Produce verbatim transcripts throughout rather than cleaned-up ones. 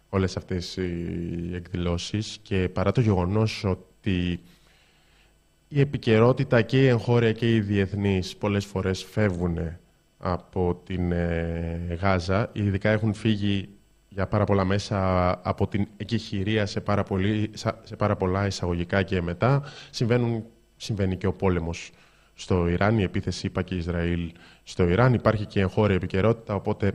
όλες αυτές οι εκδηλώσεις και παρά το γεγονός ότι η επικαιρότητα και η εγχώρια και οι διεθνείς πολλές φορές φεύγουν από την ε, Γάζα, ειδικά έχουν φύγει για πάρα πολλά μέσα από την εκεχηρία σε πάρα, πολύ, σε πάρα πολλά εισαγωγικά και μετά, συμβαίνουν, συμβαίνει και ο πόλεμος στο Ιράν, η επίθεση είπα και Ισραήλ στο Ιράν, υπάρχει και εγχώρια επικαιρότητα, οπότε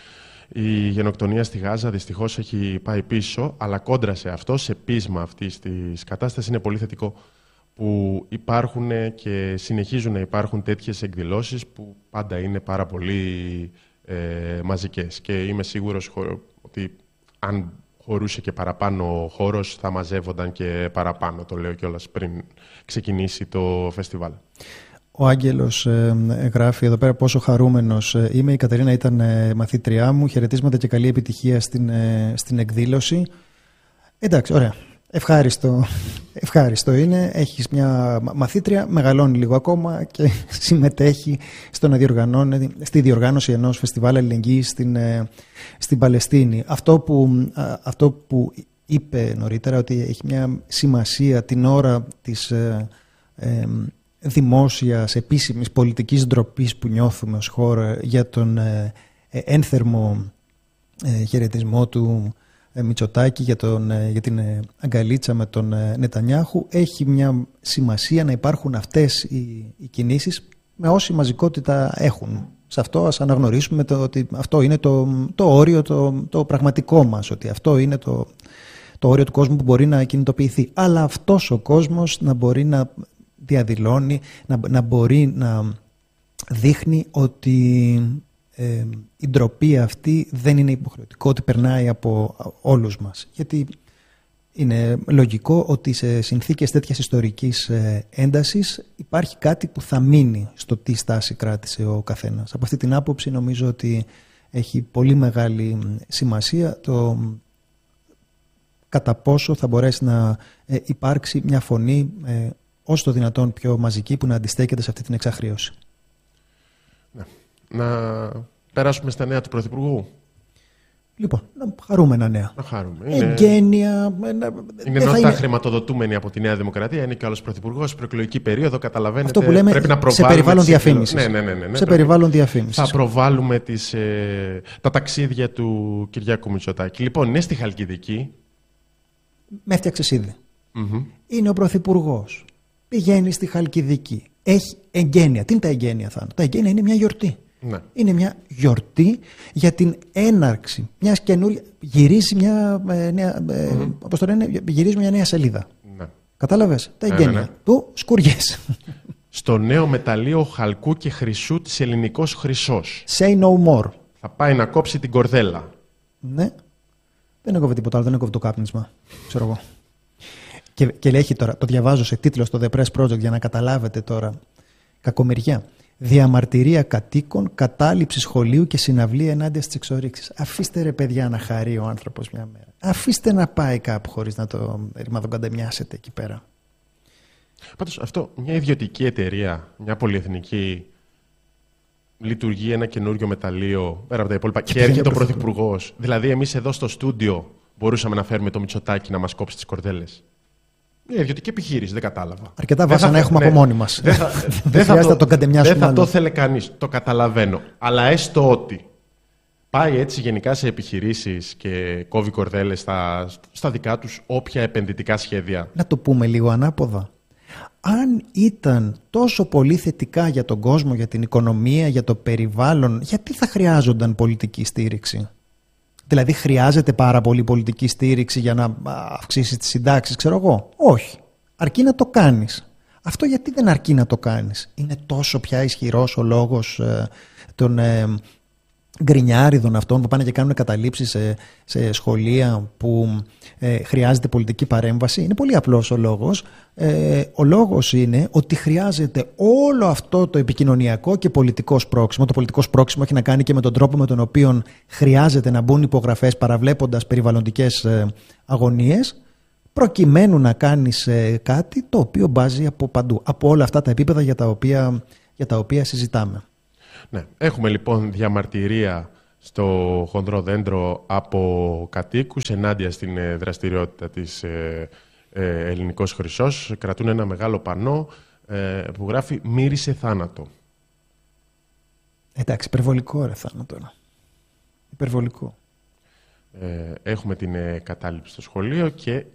η γενοκτονία στη Γάζα δυστυχώς έχει πάει πίσω, αλλά κόντρα σε αυτό, σε πείσμα αυτής της κατάστασης, είναι πολύ θετικό που υπάρχουν και συνεχίζουν να υπάρχουν τέτοιες εκδηλώσεις που πάντα είναι πάρα πολύ ε, μαζικές. Και είμαι σίγουρος ότι αν χωρούσε και παραπάνω ο χώρος θα μαζεύονταν και παραπάνω, το λέω κιόλας πριν ξεκινήσει το φεστιβάλ. Ο Άγγελος ε, γράφει εδώ πέρα πόσο χαρούμενος είμαι. Η Κατερίνα ήταν ε, μαθήτριά μου. Χαιρετίσματα και καλή επιτυχία στην, ε, στην εκδήλωση. Εντάξει, ωραία. Ευχάριστο, ευχάριστο είναι. Έχεις μια μαθήτρια, μεγαλώνει λίγο ακόμα και συμμετέχει στο να διοργανώνει, στη διοργάνωση ενός φεστιβάλ αλληλεγγύης στην, ε, στην Παλαιστίνη. Αυτό που, αυτό που είπε νωρίτερα, ότι έχει μια σημασία την ώρα της ε, ε, δημόσιας, επίσημης πολιτικής ντροπής που νιώθουμε ως χώρα για τον ε, ε, ένθερμο ε, χαιρετισμό του ε, Μητσοτάκη, για, τον, ε, για την ε, αγκαλίτσα με τον ε, Νετανιάχου, έχει μια σημασία να υπάρχουν αυτές οι, οι κινήσεις με όση μαζικότητα έχουν. Σε αυτό ας αναγνωρίσουμε το, ότι αυτό είναι το, το όριο, το, το πραγματικό μας, ότι αυτό είναι το, το όριο του κόσμου που μπορεί να κινητοποιηθεί. Αλλά αυτός ο κόσμος να μπορεί να διαδηλώνει, να, να μπορεί να δείχνει ότι ε, η ντροπή αυτή δεν είναι υποχρεωτικό, ότι περνάει από όλους μας. Γιατί είναι λογικό ότι σε συνθήκες τέτοιας ιστορικής ε, έντασης υπάρχει κάτι που θα μείνει στο τι στάση κράτησε ο καθένας. Από αυτή την άποψη νομίζω ότι έχει πολύ μεγάλη σημασία το κατά πόσο θα μπορέσει να ε, υπάρξει μια φωνή ε, όσο το δυνατόν πιο μαζική που να αντιστέκεται σε αυτή την εξαχρίωση. Να, να περάσουμε στα νέα του Πρωθυπουργού. Λοιπόν, χαρούμενα νέα. Να χαρούμε. Είναι... Εγγένεια. Είναι ενώ τα είναι... χρηματοδοτούμενοι από τη Νέα Δημοκρατία, είναι και άλλος Πρωθυπουργός, προεκλογική περίοδο, καταλαβαίνετε. Αυτό που λέμε πρέπει να σε περιβάλλον διαφήμισης. Ναι, ναι, ναι, ναι, ναι, σε περιβάλλον διαφήμισης. Θα προβάλλουμε τις, ε, τα ταξίδια του Κυριάκου Μητσοτάκη. Λοιπόν, είναι στη Χαλκιδική. Με έφτιαξες ήδη. Mm-hmm. Είναι ο Πρωθυπουργός. Πηγαίνει στη Χαλκιδική. Έχει εγγένεια. Τι είναι τα εγγένεια, Θάνο? Τα εγγένεια είναι μια γιορτή. Ναι. Είναι μια γιορτή για την έναρξη μιας καινούργια. Γυρίζει μια ε, νέα, ε, mm-hmm. όπως το λένε, γυρίζει μια νέα σελίδα. Ναι. Κατάλαβες? Τα εγγένεια. Ναι, ναι, ναι. Του σκουριές. Στο νέο μεταλλείο χαλκού και χρυσού της Ελληνικός Χρυσός. Say no more. Θα πάει να κόψει την κορδέλα. Ναι. Δεν έκοβε τίποτα άλλο, δεν έκοβε το κάπνισμα. Ξέρω εγώ. Και, και λέει τώρα, το διαβάζω σε τίτλο στο The Press Project για να καταλάβετε τώρα. Κακομοιριά. Διαμαρτυρία κατοίκων, κατάληψη σχολείου και συναυλία ενάντια στις εξορίξεις. Αφήστε ρε παιδιά να χαρεί ο άνθρωπος μια μέρα. Αφήστε να πάει κάπου χωρίς να το ρημαδογκαντεμιάσετε εκεί πέρα. Πάντως αυτό, μια ιδιωτική εταιρεία, μια πολυεθνική, λειτουργεί ένα καινούριο μεταλλείο πέρα από τα υπόλοιπα και, και έρχεται ο Πρωθυπουργός. Δηλαδή, εμείς εδώ στο στούντιο μπορούσαμε να φέρουμε το Μητσοτάκη να μας κόψει τις κορδέλες. Μια ιδιωτική επιχείρηση, δεν κατάλαβα. Αρκετά βάσανα έχουμε ναι, από μόνοι μας. Δεν θα, δεν θα, το, το δεν θα το ήθελε κανείς, το καταλαβαίνω. Αλλά έστω ότι πάει έτσι γενικά σε επιχειρήσεις και κόβει κορδέλες στα, στα δικά τους όποια επενδυτικά σχέδια. Να το πούμε λίγο ανάποδα. Αν ήταν τόσο πολύ θετικά για τον κόσμο, για την οικονομία, για το περιβάλλον, γιατί θα χρειάζονταν πολιτική στήριξη? Δηλαδή χρειάζεται πάρα πολύ πολιτική στήριξη για να αυξήσει τις συντάξεις, ξέρω εγώ? Όχι. Αρκεί να το κάνεις. Αυτό γιατί δεν αρκεί να το κάνεις? Είναι τόσο πια ισχυρός ο λόγος ε, των ε, γκρινιάριδων αυτών που πάνε και κάνουν καταλήψεις σε, σε σχολεία που ε, χρειάζεται πολιτική παρέμβαση? Είναι πολύ απλός ο λόγος. Ε, ο λόγος είναι ότι χρειάζεται όλο αυτό το επικοινωνιακό και πολιτικό σπρώξιμο. Το πολιτικό σπρώξιμο έχει να κάνει και με τον τρόπο με τον οποίο χρειάζεται να μπουν υπογραφές παραβλέποντας περιβαλλοντικές ε, αγωνίες, προκειμένου να κάνεις ε, κάτι το οποίο μπάζει από παντού, από όλα αυτά τα επίπεδα για τα οποία, για τα οποία συζητάμε. Ναι. Έχουμε λοιπόν διαμαρτυρία στο χονδρό δέντρο από κατοίκους ενάντια στην ε, δραστηριότητα της ε, ε, Ελληνικός Χρυσός. Κρατούν ένα μεγάλο πανό ε, που γράφει «Μύρισε θάνατο». Εντάξει, υπερβολικό ρε θάνατο. Υπερβολικό. Ε, έχουμε την ε, κατάληψη στο σχολείο και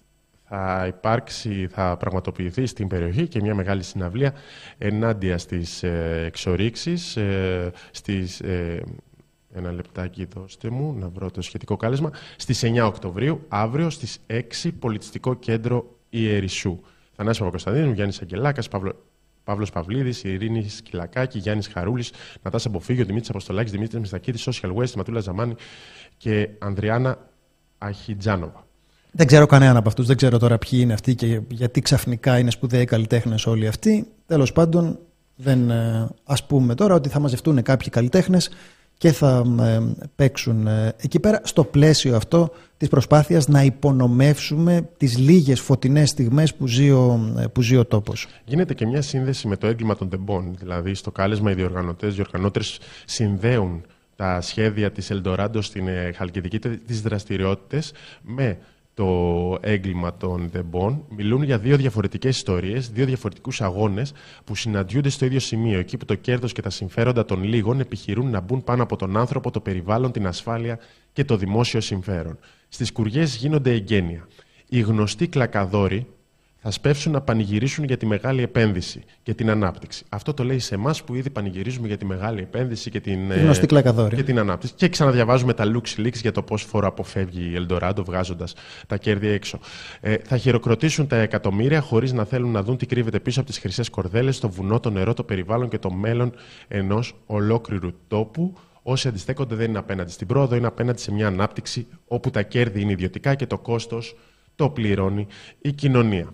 θα υπάρξει, θα πραγματοποιηθεί στην περιοχή και μια μεγάλη συναυλία ενάντια στις ε, εξορίξεις, ε, στις... Ε, ένα λεπτάκι δώστε μου να βρω το σχετικό κάλεσμα. Στις εννιά Οκτωβρίου, αύριο στις έξι, Πολιτιστικό Κέντρο Ιερισσού. Θανάσης Παπακοσταντίνου, Γιάννης Αγγελάκας, Παύλο, Παύλος Παυλίδης, Ειρήνη Σκυλακάκη, Γιάννης Χαρούλης, Νατάσα Αποφύγιο, Δημήτρης Αποστολάκης, Δημήτρης Μιστακίδης, Social West, Ματούλα Ζαμάνη και Ανδριάννα Αχιτζάνοβα. Δεν ξέρω κανέναν από αυτούς, δεν ξέρω τώρα ποιοι είναι αυτοί και γιατί ξαφνικά είναι σπουδαίοι καλλιτέχνες όλοι αυτοί. Τέλος πάντων, δεν, ας πούμε τώρα ότι θα μαζευτούν κάποιοι καλλιτέχνες και θα ε, παίξουν ε, εκεί πέρα στο πλαίσιο αυτό της προσπάθειας να υπονομεύσουμε τις λίγες φωτεινές στιγμές που ζει ο, ε, που ζει ο τόπος. Γίνεται και μια σύνδεση με το έγκλημα των τεμπών. Δηλαδή στο κάλεσμα οι διοργανωτές, οι διοργανώτες συνδέουν τα σχέδια της Ελντοράντο στην ε, Χαλκιδική, τις δραστηριότητες με το έγκλημα των τεμπών. Μιλούν για δύο διαφορετικές ιστορίες, δύο διαφορετικούς αγώνες που συναντιούνται στο ίδιο σημείο, εκεί που το κέρδος και τα συμφέροντα των λίγων επιχειρούν να μπουν πάνω από τον άνθρωπο, το περιβάλλον, την ασφάλεια και το δημόσιο συμφέρον. Στις κουριές γίνονται εγγένεια. Οι γνωστοί κλακαδόροι θα σπεύσουν να πανηγυρίσουν για τη μεγάλη επένδυση και την ανάπτυξη. Αυτό το λέει σε εμάς που ήδη πανηγυρίζουμε για τη μεγάλη επένδυση και την, γνωστή κλακαδόρη. Και την ανάπτυξη. Και ξαναδιαβάζουμε τα LuxLeaks για το πώς φοροαποφεύγει η Ελντοράντο βγάζοντας τα κέρδη έξω. Ε, θα χειροκροτήσουν τα εκατομμύρια χωρίς να θέλουν να δουν τι κρύβεται πίσω από τις χρυσές κορδέλες, το βουνό, το νερό, το περιβάλλον και το μέλλον ενός ολόκληρου τόπου. Όσοι αντιστέκονται δεν είναι απέναντι στην πρόοδο, είναι απέναντι σε μια ανάπτυξη όπου τα κέρδη είναι ιδιωτικά και το κόστος το πληρώνει η κοινωνία.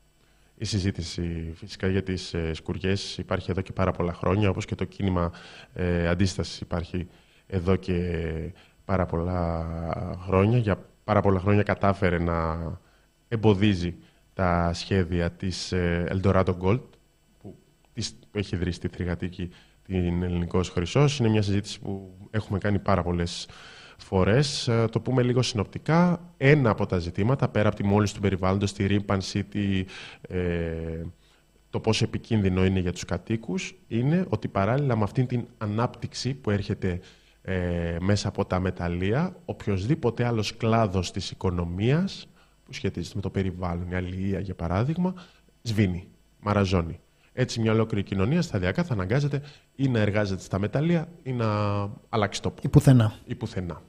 Η συζήτηση φυσικά για τις ε, σκουριές υπάρχει εδώ και πάρα πολλά χρόνια, όπως και το κίνημα ε, αντίστασης υπάρχει εδώ και πάρα πολλά χρόνια. Για πάρα πολλά χρόνια κατάφερε να εμποδίζει τα σχέδια της ε, Eldorado Gold, που, της, που έχει ιδρύσει τη θρηγατική την Ελληνικός Χρυσός. Είναι μια συζήτηση που έχουμε κάνει πάρα πολλές φορές. Το πούμε λίγο συνοπτικά. Ένα από τα ζητήματα, πέρα από τη μόλυνση του περιβάλλοντος, τη ρήπανση, τη, ε, το πόσο επικίνδυνο είναι για τους κατοίκους, είναι ότι παράλληλα με αυτήν την ανάπτυξη που έρχεται ε, μέσα από τα μεταλλεία, οποιοσδήποτε άλλος κλάδος της οικονομίας που σχετίζεται με το περιβάλλον, η αλληλεία για παράδειγμα, σβήνει, μαραζώνει. Έτσι μια ολόκληρη κοινωνία σταδιακά θα αναγκάζεται ή να εργάζεται στα μεταλλεία ή να αλλάξει τόπο. Ή πουθενά. Ή πουθενά.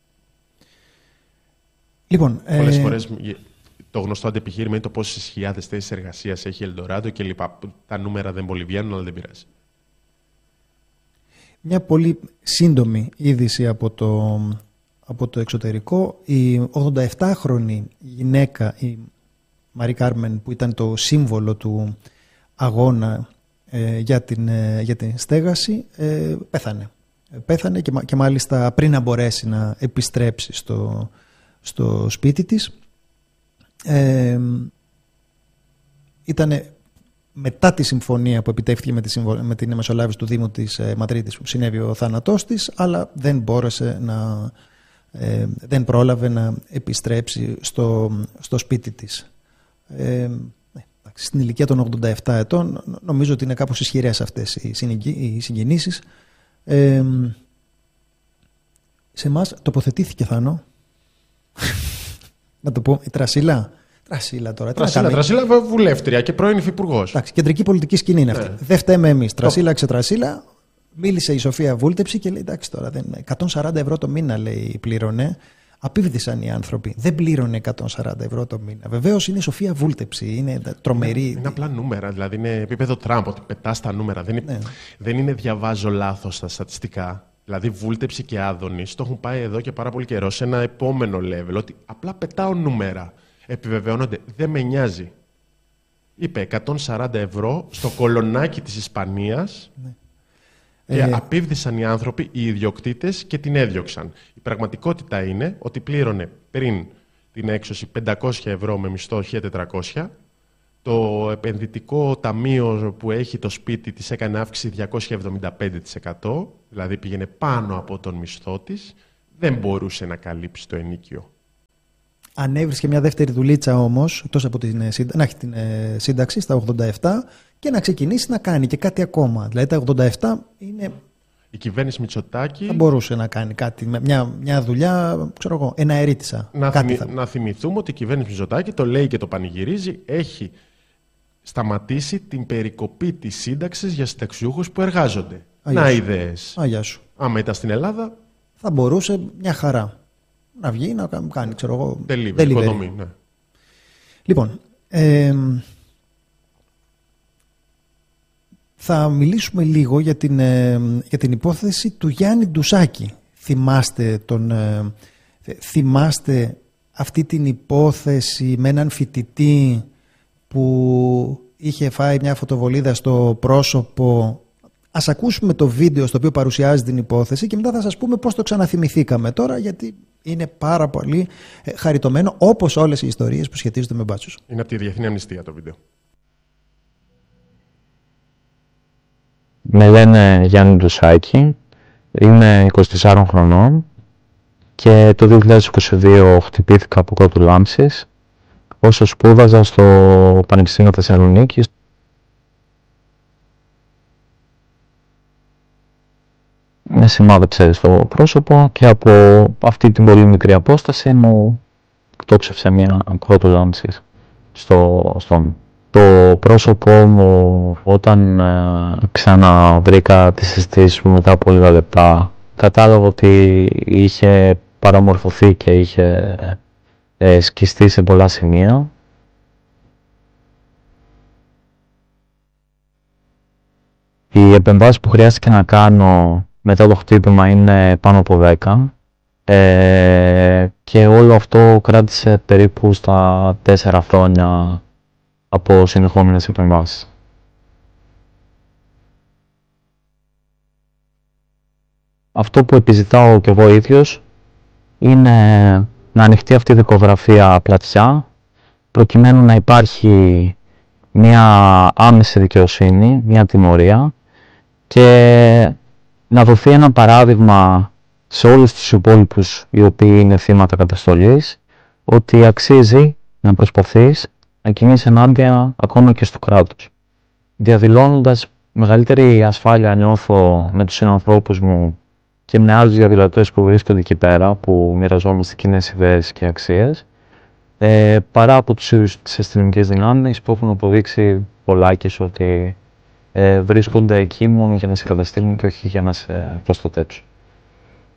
Λοιπόν, Πολλές ε... φορές το γνωστό αντεπιχείρημα είναι το πόσες χιλιάδες θέσεις εργασίας έχει η Ελντοράντο και λοιπά. Τα νούμερα δεν πολύ βγαίνουν, αλλά δεν πειράζει. Μια πολύ σύντομη είδηση από το, από το εξωτερικό. Η ογδονταεπτάχρονη γυναίκα, η Μαρή Κάρμεν, που ήταν το σύμβολο του αγώνα ε, για, την, ε, για την στέγαση, ε, πέθανε. Πέθανε και, και μάλιστα πριν να μπορέσει να επιστρέψει στο, στο σπίτι της. Ε, ήτανε μετά τη συμφωνία που επιτεύχθηκε με, τη, με την μεσολάβηση του Δήμου της ε, Μαδρίτης που συνέβη ο θάνατός της, αλλά δεν μπόρεσε να, ε, δεν πρόλαβε να επιστρέψει στο, στο σπίτι της. Ε, Στην ηλικία των ογδόντα επτά ετών, νομίζω ότι είναι κάπως ισχυρές αυτές οι συγκινήσεις. Ε, σε εμάς τοποθετήθηκε, Θάνο, να το πω, η Τρασίλα. Τρασίλα τώρα. Τρασίλα, Τρασίλα βουλεύτρια και πρώην υφυπουργός. Εντάξει, κεντρική πολιτική σκηνή είναι αυτή. Ναι. Δεν φταίμε εμείς. Τρασίλα, ξετρασίλα. Μίλησε η Σοφία Βούλτεψη και λέει: εντάξει τώρα, δεν είναι. εκατόν σαράντα ευρώ το μήνα, λέει, πλήρωνε. Απίβδησαν οι άνθρωποι. Δεν πλήρωνε εκατόν σαράντα ευρώ το μήνα. Βεβαίως είναι η Σοφία Βούλτεψη. Είναι τρομερή. Είναι, είναι απλά νούμερα. Δηλαδή είναι επίπεδο Τραμπ ότι πετά τα νούμερα. Δεν είναι, ναι. δεν είναι διαβάζω λάθος στα στατιστικά. Δηλαδή Βούλτεψη και Άδωνης το έχουν πάει εδώ και πάρα πολύ καιρό σε ένα επόμενο level. Ότι απλά πετάω νούμερα. Επιβεβαιώνονται. Δεν με νοιάζει. Είπε εκατόν σαράντα ευρώ στο κολονάκι της Ισπανίας. Ναι. Και ε... απίβδησαν οι άνθρωποι, οι ιδιοκτήτες, και την έδιωξαν. Η πραγματικότητα είναι ότι πλήρωνε πριν την έξωση πεντακόσια ευρώ με μισθό χίλια τετρακόσια. Το το επενδυτικό ταμείο που έχει το σπίτι της έκανε αύξηση διακόσια εβδομήντα πέντε τοις εκατό, δηλαδή πήγαινε πάνω από τον μισθό της, δεν μπορούσε να καλύψει το ενοίκιο. Αν έβρισκε μια δεύτερη δουλίτσα όμως, εκτός από την, να έχει την σύνταξη στα ογδόντα επτά και να ξεκινήσει να κάνει και κάτι ακόμα. Δηλαδή τα ογδόντα επτά είναι... Η κυβέρνηση Μητσοτάκη θα μπορούσε να κάνει κάτι, μια, μια δουλειά, ξέρω εγώ, εναερίτησα. Να, κάτι θυμη, θα... να θυμηθούμε ότι η κυβέρνηση Μητσοτάκη, το λέει και το πανηγυρίζει, έχει σταματήσει την περικοπή της σύνταξης για συνταξιούχους που εργάζονται. Αγιά να σου. ιδέες. Αγιά σου. Άμα ήταν στην Ελλάδα... Θα μπορούσε μια χαρά να βγει, να κάνει, ξέρω εγώ, delivery. delivery. Οικοδομή, ναι. Λοιπόν, ε, θα μιλήσουμε λίγο για την, ε, για την υπόθεση του Γιάννη Ντουσάκη. Θυμάστε, τον, ε, θυμάστε αυτή την υπόθεση με έναν φοιτητή που είχε φάει μια φωτοβολίδα στο πρόσωπο. Ας ακούσουμε το βίντεο στο οποίο παρουσιάζει την υπόθεση και μετά θα σας πούμε πώς το ξαναθυμηθήκαμε τώρα, γιατί είναι πάρα πολύ χαριτωμένο, όπως όλες οι ιστορίες που σχετίζονται με μπάτσους. Είναι από τη Διεθνή Αμνηστία το βίντεο. Με λένε Γιάννη Ντουσάκη, είμαι είκοσι τεσσάρων χρονών και το δύο χιλιάδες είκοσι δύο χτυπήθηκα από κότου λάμψης όσο σπούδαζα στο Πανεπιστήμιο Θεσσαλονίκης. Με σημάδεψε στο πρόσωπο και από αυτή την πολύ μικρή απόσταση μου κτόψευσε μια κότου λάμψης στο στόμα. Το πρόσωπό μου, όταν ε, ξαναβρήκα τις αισθήσεις μου μετά από λίγα λεπτά, κατάλαβα ότι είχε παραμορφωθεί και είχε ε, σκιστεί σε πολλά σημεία. Οι επεμβάσεις που χρειάστηκε να κάνω μετά το χτύπημα είναι πάνω από δέκα ε, και όλο αυτό κράτησε περίπου στα τέσσερα χρόνια από συνεχόμενες επεμβάσεις. Αυτό που επιζητάω κι εγώ ίδιος είναι να ανοιχτεί αυτή η δικογραφία πλατιά, προκειμένου να υπάρχει μια άμεση δικαιοσύνη, μια τιμωρία και να δοθεί ένα παράδειγμα σε όλους τους υπόλοιπους οι οποίοι είναι θύματα καταστολής ότι αξίζει να προσπαθείς να κινείς ενάντια ακόμα και στο κράτος. Διαδηλώνοντας μεγαλύτερη ασφάλεια νιώθω με τους συνανθρώπους μου και με άλλους διαδηλωτές που βρίσκονται εκεί πέρα, που μοιραζόμαστε κοινές ιδέες και αξίες, ε, παρά από τους ίδιους τις αστυνομικές δυνάμεις που έχουν αποδείξει πολλάκις ότι ε, βρίσκονται εκεί μόνο για να σε καταστήλουν και όχι για να σε προστατέψουν.